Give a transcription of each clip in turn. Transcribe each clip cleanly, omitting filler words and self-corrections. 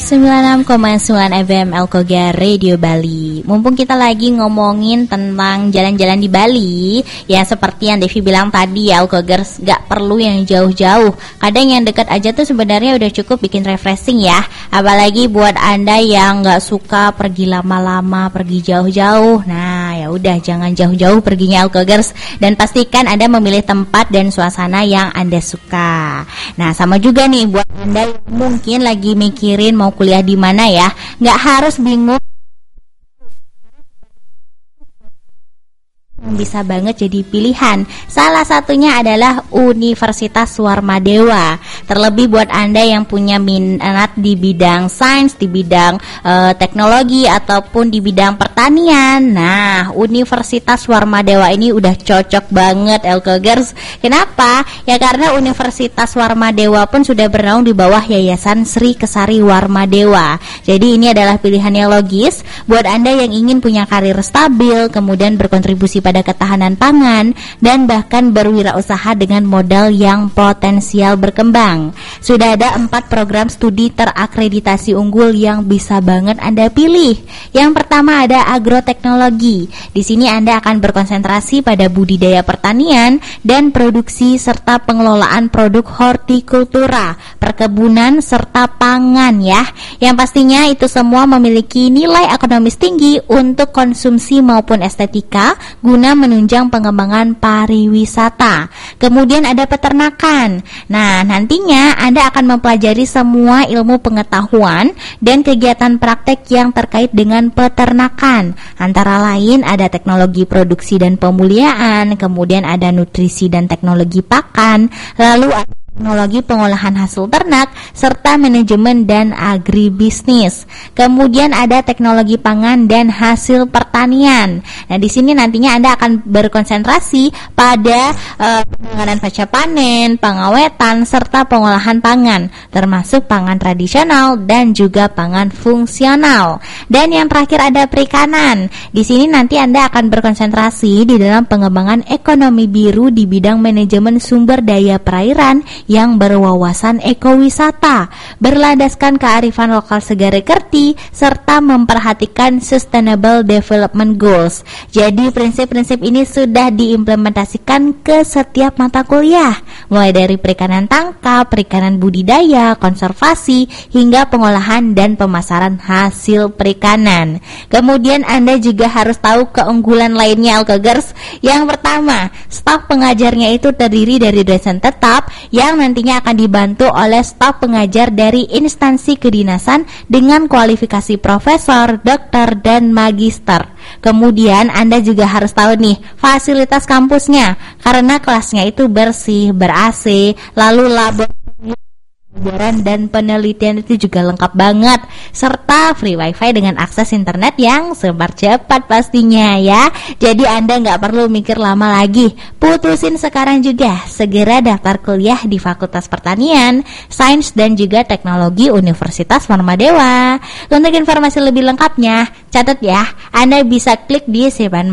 96,9 FM Alkoga Radio Bali. Mumpung kita lagi ngomongin tentang jalan-jalan di Bali, ya seperti yang Devi bilang tadi ya, Alkogers gak perlu yang jauh-jauh. Kadang yang dekat aja tuh sebenarnya udah cukup bikin refreshing ya. Apalagi buat Anda yang gak suka pergi lama-lama, pergi jauh-jauh. Nah ya udah, jangan jauh-jauh perginya Alkogers, dan pastikan Anda memilih tempat dan suasana yang Anda suka. Nah sama juga nih buat Anda yang mungkin lagi mikirin mau kuliah di mana ya, nggak harus bingung, bisa banget jadi pilihan. Salah satunya adalah Universitas Warmadewa. Terlebih buat Anda yang punya minat di bidang sains, di bidang teknologi ataupun di bidang pertanian. Nah, Universitas Warmadewa ini udah cocok banget Elkogers. Kenapa? Ya karena Universitas Warmadewa pun sudah bernaung di bawah Yayasan Sri Kesari Warmadewa. Jadi ini adalah pilihan yang logis buat Anda yang ingin punya karir stabil, kemudian berkontribusi pada ketahanan pangan, dan bahkan berwirausaha dengan modal yang potensial berkembang. Sudah ada 4 program studi terakreditasi unggul yang bisa banget Anda pilih. Yang pertama ada agroteknologi. Di sini Anda akan berkonsentrasi pada budidaya pertanian dan produksi serta pengelolaan produk hortikultura, perkebunan serta pangan ya. Yang pastinya itu semua memiliki nilai ekonomis tinggi untuk konsumsi maupun estetika guna menunjang pengembangan pariwisata. Kemudian ada peternakan. Nah, nantinya Anda akan mempelajari semua ilmu pengetahuan dan kegiatan praktek yang terkait dengan peternakan. Antara lain ada teknologi produksi dan pemuliaan, kemudian ada nutrisi dan teknologi pakan, lalu ada teknologi pengolahan hasil ternak, serta manajemen dan agribisnis. Kemudian ada teknologi pangan dan hasil pertanian. Nah, di sini nantinya Anda akan berkonsentrasi pada penanganan pasca panen, pengawetan, serta pengolahan pangan, termasuk pangan tradisional dan juga pangan fungsional. Dan yang terakhir ada perikanan. Di sini nanti Anda akan berkonsentrasi di dalam pengembangan ekonomi biru di bidang manajemen sumber daya perairan yang berwawasan ekowisata, berlandaskan kearifan lokal Segare Kerti, serta memperhatikan Sustainable Development Goals. Jadi prinsip-prinsip ini sudah diimplementasikan ke setiap mata kuliah, mulai dari perikanan tangkap, perikanan budidaya, konservasi, hingga pengolahan dan pemasaran hasil perikanan. Kemudian Anda juga harus tahu keunggulan lainnya Alkogers. Yang pertama, staf pengajarnya itu terdiri dari dosen tetap yang nantinya akan dibantu oleh staf pengajar dari instansi kedinasan dengan kualifikasi profesor, dokter, dan magister. Kemudian Anda juga harus tahu nih fasilitas kampusnya, karena kelasnya itu bersih, ber-AC, lalu laboratorium pelajaran dan penelitian itu juga lengkap banget, serta free wifi dengan akses internet yang super cepat pastinya ya. Jadi Anda nggak perlu mikir lama lagi, putusin sekarang juga, segera daftar kuliah di Fakultas Pertanian, Sains dan juga Teknologi Universitas Warmadewa. Untuk informasi lebih lengkapnya, catat ya, Anda bisa klik di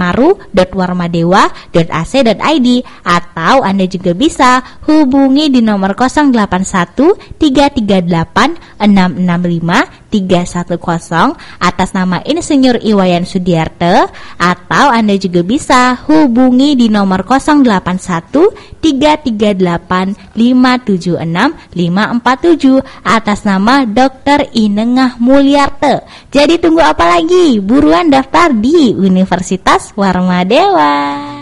sebanmaru.warmadewa.ac.id, atau Anda juga bisa hubungi di nomor 081 338 665 310 atas nama Insinyur Iwayan Sudiarte, atau Anda juga bisa hubungi di nomor 081 338 576 547 atas nama Dr. Inengah Mulyarte. Jadi tunggu apa lagi? Buruan daftar di Universitas Warmadewa.